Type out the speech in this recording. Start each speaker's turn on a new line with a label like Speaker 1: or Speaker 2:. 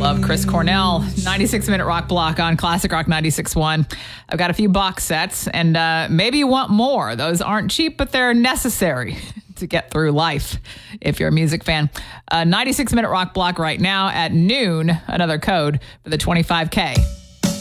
Speaker 1: Love Chris Cornell. 96-minute rock block on Classic Rock 96.1. I've got a few box sets, and maybe you want more. Those aren't cheap, but they're necessary to get through life if you're a music fan. 96-minute rock block right now at noon. Another code for the 25K.